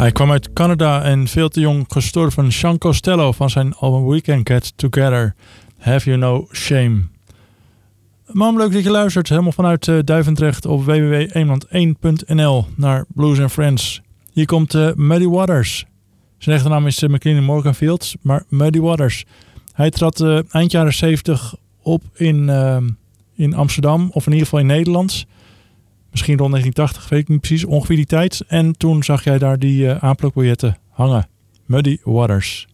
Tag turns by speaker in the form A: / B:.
A: Hij kwam uit Canada en veel te jong gestorven. Sean Costello van zijn album We Can Get Together. Have You No Shame. Man, leuk dat je luistert. Helemaal vanuit Duivendrecht op www.101.nl naar Blues and Friends. Hier komt Muddy Waters. Zijn echte naam is McLean Morganfield, maar Muddy Waters. Hij trad eind jaren 70 op in Amsterdam, of in ieder geval in Nederland. Misschien rond 1980, weet ik niet precies, ongeveer die tijd. En toen zag jij daar die aanplakbiljetten hangen. Muddy Waters.